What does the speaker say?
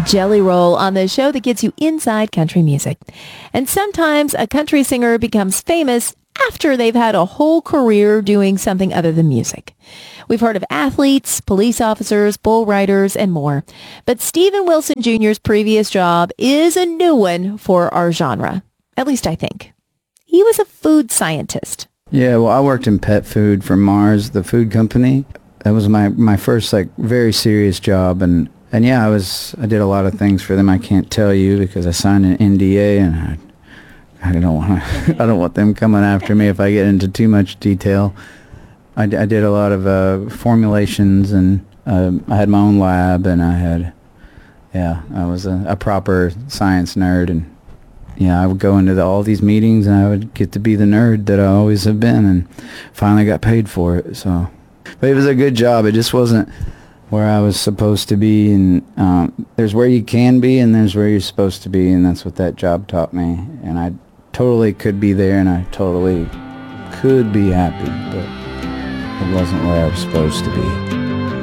Jelly Roll on the show that gets you inside country music. And sometimes a country singer becomes famous after they've had a whole career doing something other than music. We've heard of athletes, police officers, bull riders, and more. But Steven Wilson Jr.'s previous job is a new one for our genre. At least I think. He was a food scientist. Yeah, well, I worked in pet food for Mars, the food company. That was my first, very serious job. And yeah, I did a lot of things for them I can't tell you because I signed an NDA, and I don't want them coming after me if I get into too much detail. I did a lot of formulations, and I had my own lab, and I was a proper science nerd, and I would go into all these meetings, and I would get to be the nerd that I always have been, and finally got paid for it. So, but it was a good job. It just wasn't where I was supposed to be, and there's where you can be, and there's where you're supposed to be, and that's what that job taught me. And I totally could be there, and I totally could be happy, but it wasn't where I was supposed to be.